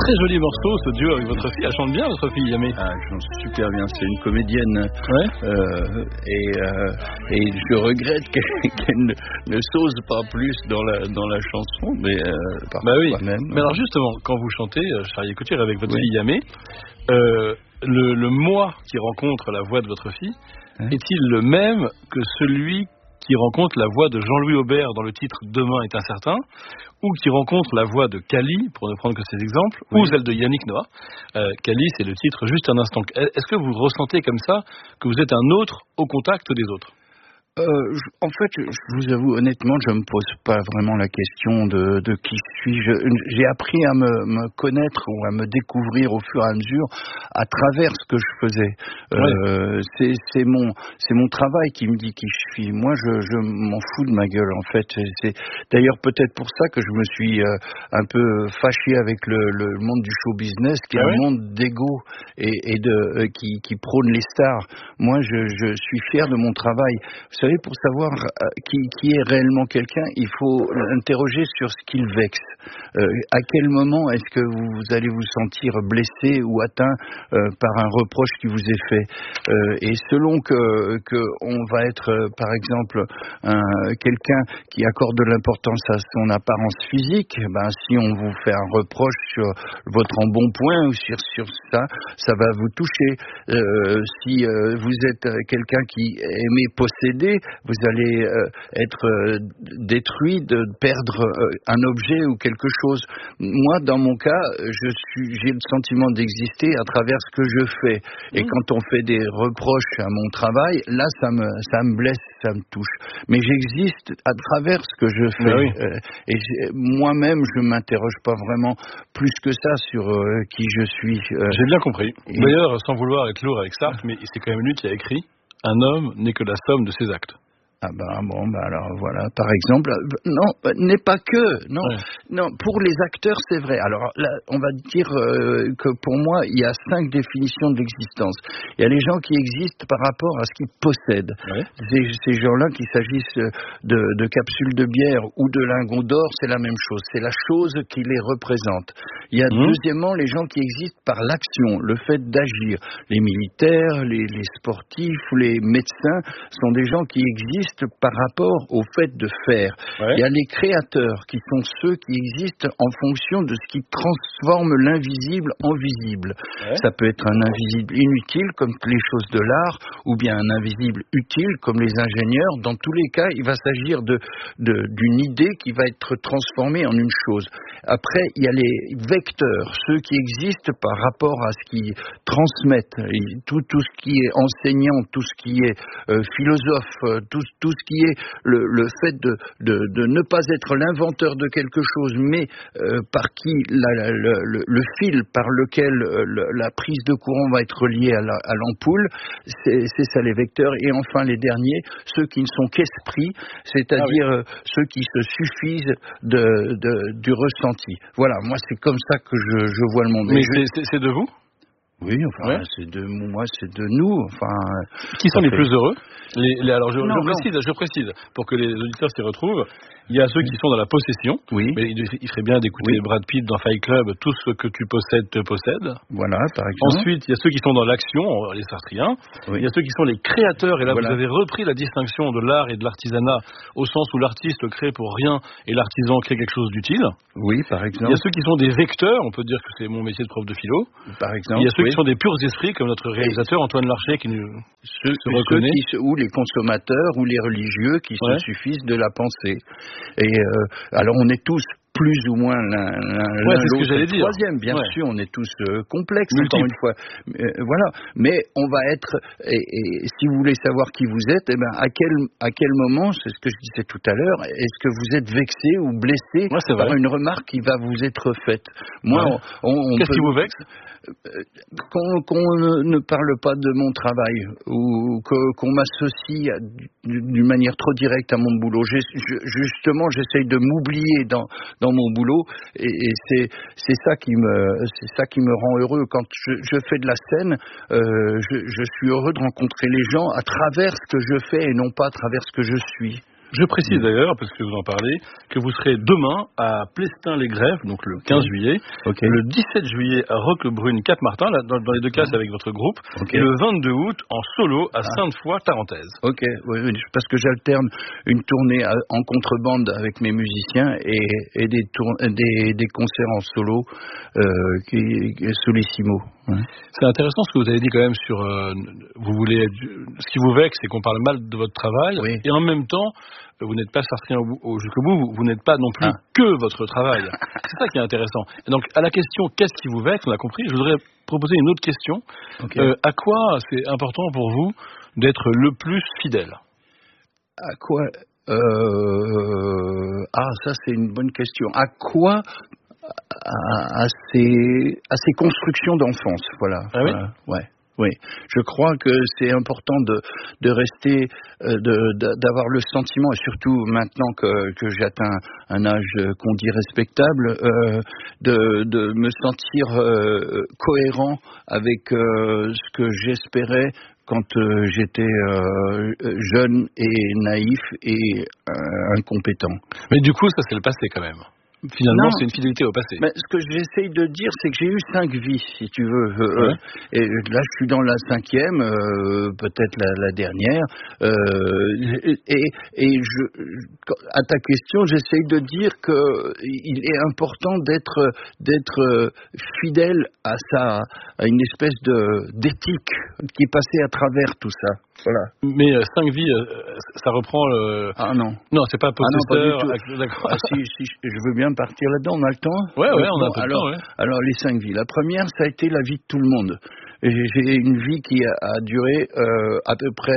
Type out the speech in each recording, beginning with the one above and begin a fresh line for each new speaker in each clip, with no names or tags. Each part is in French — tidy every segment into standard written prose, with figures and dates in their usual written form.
très joli morceau, ce duo avec votre fille. Elle chante bien, votre fille, Yamé?
Ah, elle chante super bien. C'est une comédienne.
Ouais.
Et je regrette qu'elle ne s'ose pas plus dans la chanson, mais
bah oui.
Même.
Mais alors justement, quand vous chantez, Charlie Couture avec votre fille Yamé, le moi qui rencontre la voix de votre fille, est-il le même que celui qui rencontre la voix de Jean-Louis Aubert dans le titre Demain est incertain, ou qui rencontre la voix de Kali, pour ne prendre que ces exemples, ou celle de Yannick Noah. Kali, c'est le titre Juste un instant. Est-ce que vous ressentez comme ça que vous êtes un autre au contact des autres?
En fait, je vous avoue honnêtement, je me pose pas vraiment la question de qui je suis. J'ai appris à me connaître ou à me découvrir au fur et à mesure à travers ce que je faisais. C'est mon travail qui me dit qui je suis. Moi, je m'en fous de ma gueule en fait. C'est d'ailleurs peut-être pour ça que je me suis un peu fâché avec le monde du show business, qui est un monde d'ego et qui prône les stars. Moi, je suis fier de mon travail. Vous savez, pour savoir qui est réellement quelqu'un, il faut l'interroger sur ce qu'il vexe. À quel moment est-ce que vous allez vous sentir blessé ou atteint par un reproche qui vous est fait, et selon que on va être, par exemple, quelqu'un qui accorde de l'importance à son apparence physique, si on vous fait un reproche sur votre embonpoint ou sur ça va vous toucher. Si vous êtes quelqu'un qui aimait posséder, vous allez être détruit de perdre un objet ou quelque chose. Moi, dans mon cas, j'ai le sentiment d'exister à travers ce que je fais. Et quand on fait des reproches à mon travail, là, ça me blesse, ça me touche. Mais j'existe à travers ce que je fais. Et moi-même, je m'interroge pas vraiment plus que ça sur qui je suis.
J'ai bien compris. D'ailleurs, sans vouloir être lourd avec ça, mais c'est quand même lui qui a écrit « Un homme n'est que la somme de ses actes ».
Alors voilà, par exemple, non, n'est pas que, non, pour les acteurs c'est vrai. Alors là, on va dire que pour moi, il y a 5 définitions de l'existence. Il y a les gens qui existent par rapport à ce qu'ils possèdent. Ces gens-là, qu'il s'agisse de capsules de bière ou de lingots d'or, c'est la même chose. C'est la chose qui les représente. Il y a deuxièmement les gens qui existent par l'action, le fait d'agir. Les militaires, les sportifs, les médecins sont des gens qui existent par rapport au fait de faire. Il y a les créateurs qui sont ceux qui existent en fonction de ce qui transforme l'invisible en visible. Ça peut être un invisible inutile comme les choses de l'art, ou bien un invisible utile comme les ingénieurs. Dans tous les cas, il va s'agir d'une idée qui va être transformée en une chose. Après, il y a les vecteurs, ceux qui existent par rapport à ce qu'ils transmettent. Tout ce qui est enseignant, tout ce qui est philosophe, tout ce qui est le fait de ne pas être l'inventeur de quelque chose, mais par qui le fil par lequel la prise de courant va être reliée à l'ampoule, c'est ça les vecteurs. Et enfin les derniers, ceux qui ne sont qu'esprit, c'est-à-dire ceux qui se suffisent du ressenti. Voilà, moi c'est comme ça que je vois le monde.
Mais c'est de vous?
Oui, c'est de moi, c'est de nous.
Qui sont les plus heureux? Alors je précise, pour que les auditeurs s'y retrouvent. Il y a ceux qui sont dans la possession. Mais il ferait bien d'écouter Brad Pitt dans Fight Club. Tout ce que tu possèdes te possède.
Voilà, par exemple.
Ensuite, il y a ceux qui sont dans l'action, les sartriens. Il y a ceux qui sont les créateurs. Et là, vous avez repris la distinction de l'art et de l'artisanat au sens où l'artiste crée pour rien et l'artisan crée quelque chose d'utile.
Oui, par exemple.
Il y a ceux qui sont des vecteurs. On peut dire que c'est mon métier de prof de philo.
Par exemple.
Il y a ceux qui sont des purs esprits, comme notre réalisateur Antoine Larcher, qui nous se reconnaît.
Ou les consommateurs, ou les religieux qui se suffisent de la pensée. Et alors on est tous plus ou moins l'un
c'est ce que j'allais dire.
Troisième, bien sûr, on est tous complexes, encore une fois. Voilà, mais on va être, et si vous voulez savoir qui vous êtes, à quel moment, c'est ce que je disais tout à l'heure, est-ce que vous êtes vexé ou blessé par une remarque qui va vous être faite? Moi,
qu'est-ce qui vous vexe?
Qu'on ne parle pas de mon travail, ou qu'on m'associe d'une manière trop directe à mon boulot. Justement, j'essaye de m'oublier dans mon boulot, et c'est ça qui me rend heureux. Quand je fais de la scène, je suis heureux de rencontrer les gens à travers ce que je fais et non pas à travers ce que je suis.
Je précise d'ailleurs, parce que vous en parlez, que vous serez demain à Plestin-les-Greffes, donc le 15 juillet, le 17 juillet à Roquebrune, Cap-Martin, là, dans les deux cas c'est avec votre groupe, et le 22 août en solo à Sainte-Foy-Tarentaise.
Ok, oui, parce que j'alterne une tournée en contrebande avec mes musiciens et des concerts en solo solissimo. Ouais.
C'est intéressant ce que vous avez dit quand même sur ce qui vous vexe, c'est qu'on parle mal de votre travail, et en même temps vous n'êtes pas sartrien jusqu'au bout, vous n'êtes pas non plus que votre travail. C'est ça qui est intéressant. Et donc à la question qu'est-ce qui vous vexe, on a compris, je voudrais proposer une autre question. À quoi c'est important pour vous d'être le plus fidèle?
À quoi ça c'est une bonne question. À quoi? À ces constructions d'enfance, voilà.
Ah oui?
Ouais. Oui, je crois que c'est important de rester, d'avoir le sentiment, et surtout maintenant que j'atteins un âge qu'on dit respectable, de me sentir cohérent avec ce que j'espérais quand j'étais jeune et naïf et incompétent.
Mais du coup, ça c'est le passé quand même. Finalement, c'est une fidélité au passé.
Mais ce que j'essaye de dire, c'est que j'ai eu 5 vies, si tu veux. Et là, je suis dans la 5e, peut-être la dernière. À ta question, j'essaye de dire qu'il est important d'être fidèle à une espèce d'éthique qui est passée à travers tout ça. Voilà.
Mais 5 vies, ça reprend
Ah non.
Non, c'est pas possesseur.
Ah non, pas du tout. D'accord. Si, je veux bien partir là-dedans, on a le temps?
Ouais, on a un peu de temps,
Alors, les 5 vies. La première, ça a été la vie de tout le monde. J'ai une vie qui a duré à peu près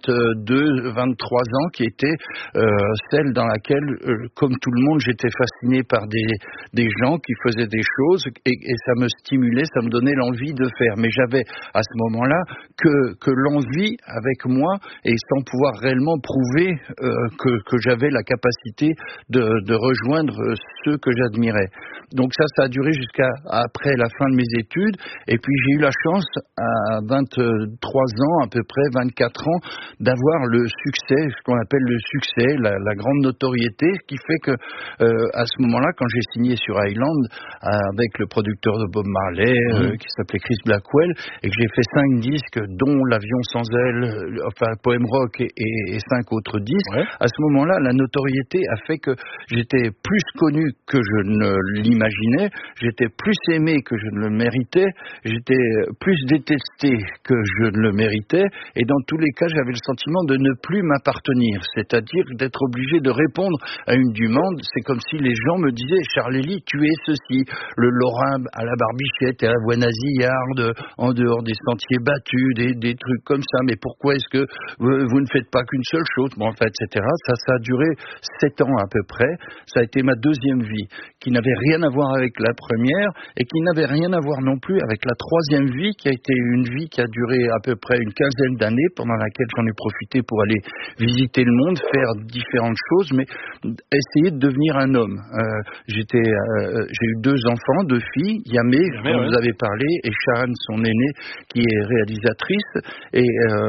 23 ans, qui était celle dans laquelle, comme tout le monde, j'étais fasciné par des gens qui faisaient des choses et ça me stimulait, ça me donnait l'envie de faire. Mais j'avais à ce moment-là que l'envie avec moi et sans pouvoir réellement prouver que j'avais la capacité de rejoindre ceux que j'admirais. Donc ça a duré jusqu'à après la fin de mes études et puis j'ai eu la chance à 23 ans, à peu près 24 ans, d'avoir le succès, ce qu'on appelle le succès, la grande notoriété, ce qui fait que à ce moment-là, quand j'ai signé sur Island avec le producteur de Bob Marley, qui s'appelait Chris Blackwell, et que j'ai fait 5 disques, dont L'Avion sans aile, enfin Poème Rock et 5 autres disques, à ce moment-là, la notoriété a fait que j'étais plus connu que je ne l'imaginais, j'étais plus aimé que je ne le méritais, j'étais plus détesté que je ne le méritais, et dans tous les cas, j'avais le sentiment de ne plus m'appartenir, c'est-à-dire d'être obligé de répondre à une demande. C'est comme si les gens me disaient « Charles-Élie, tu es ceci, le Lorrain à la barbichette et à la voie nasillarde, en dehors des sentiers battus, des trucs comme ça, mais pourquoi est-ce que vous ne faites pas qu'une seule chose ?» Bon, en fait, etc. Ça a duré 7 ans à peu près. Ça a été ma deuxième vie, qui n'avait rien à voir avec la première, et qui n'avait rien à voir non plus avec la troisième vie, qui a été une vie qui a duré à peu près une quinzaine d'années, pendant laquelle j'en ai profité pour aller visiter le monde, faire différentes choses, mais essayer de devenir un homme. J'ai eu 2 enfants, 2 filles, Yamé, dont vous avez parlé, et Sharon, son aînée, qui est réalisatrice, et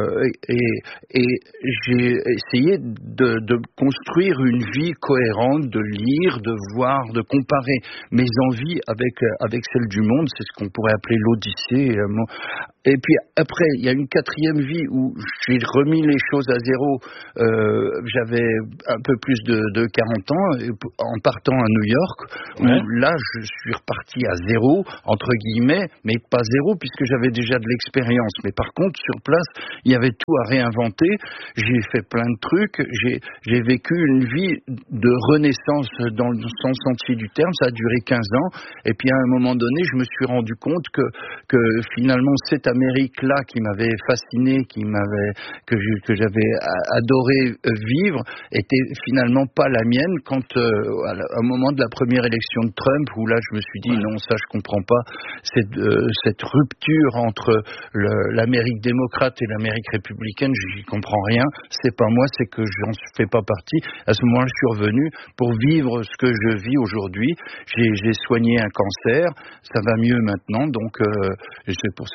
j'ai essayé de construire une vie cohérente, de lire, de voir, de comparer mes envies avec celles du monde. C'est ce qu'on pourrait appeler l'Odyssée. Et puis après, il y a une 4e vie où j'ai remis les choses à zéro. J'avais un peu plus de 40 ans en partant à New York. Où là, je suis reparti à zéro, entre guillemets, mais pas zéro puisque j'avais déjà de l'expérience. Mais par contre, sur place, il y avait tout à réinventer. J'ai fait plein de trucs. J'ai vécu une vie de renaissance dans le sens entier du terme. Ça a duré 15 ans. Et puis à un moment donné, je me suis rendu compte que finalement, cette Amérique-là qui m'avait fasciné, que j'avais adoré vivre, était finalement pas la mienne quand, au moment de la première élection de Trump, où là je me suis dit non, ça je comprends pas, cette rupture entre l'Amérique démocrate et l'Amérique républicaine, j'y comprends rien, c'est pas moi, c'est que j'en fais pas partie. À ce moment-là, je suis revenu pour vivre ce que je vis aujourd'hui. J'ai soigné un cancer, ça va mieux maintenant, donc c'est pour ça que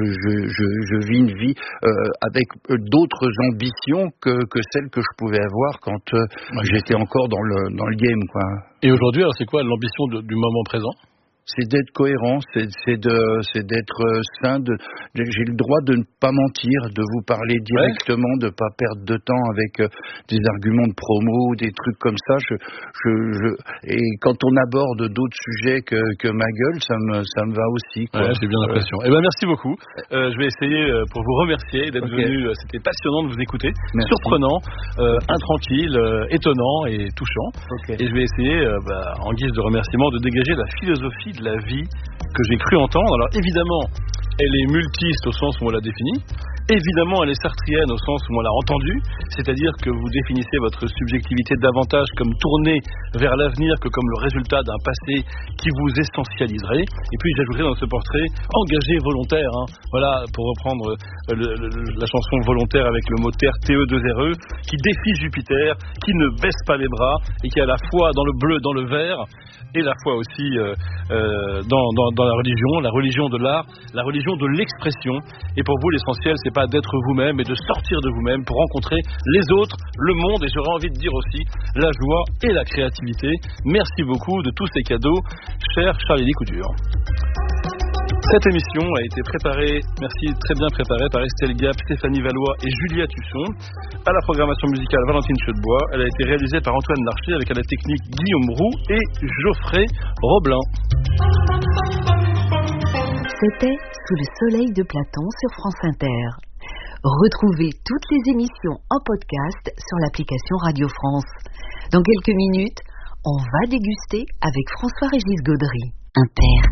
je vis une vie avec d'autres ambitions que celles que je pouvais avoir quand j'étais encore dans le game, quoi.
Et aujourd'hui, alors c'est quoi l'ambition du moment présent ?
C'est d'être cohérent, c'est d'être sain. J'ai le droit de ne pas mentir, de vous parler directement, de pas perdre de temps avec des arguments de promo, des trucs comme ça. Et quand on aborde d'autres sujets que ma gueule, ça me va aussi, quoi.
Ouais, j'ai bien l'impression. Eh ben merci beaucoup. Je vais essayer pour vous remercier d'être venu. C'était passionnant de vous écouter, surprenant, intranquille, étonnant et touchant. Et je vais essayer, en guise de remerciement, de dégager la philosophie de la vie que j'ai cru entendre. Alors évidemment, elle est multiste au sens où on l'a définie. Évidemment, elle est sartrienne au sens où on l'a entendue, c'est-à-dire que vous définissez votre subjectivité davantage comme tournée vers l'avenir que comme le résultat d'un passé qui vous essentialiserait. Et puis j'ajouterai dans ce portrait engagé volontaire, voilà, pour reprendre la chanson volontaire avec le mot terre TE2RE, qui défie Jupiter, qui ne baisse pas les bras et qui a la foi dans le bleu, dans le vert, et la foi aussi dans la religion de l'art, la religion de l'expression. Et pour vous, l'essentiel, c'est pas d'être vous-même, mais de sortir de vous-même pour rencontrer les autres, le monde, et j'aurais envie de dire aussi la joie et la créativité. Merci beaucoup de tous ces cadeaux, cher Charlie Couture. Cette émission a été préparée, très bien préparée par Estelle Gap, Stéphanie Valois et Julia Tusson. À la programmation musicale, Valentine Chedebois. Elle a été réalisée par Antoine Larcher avec à la technique Guillaume Roux et Geoffrey Roblin.
C'était Sous le soleil de Platon sur France Inter. Retrouvez toutes les émissions en podcast sur l'application Radio France. Dans quelques minutes, on va déguster avec François-Régis Gaudry. Inter.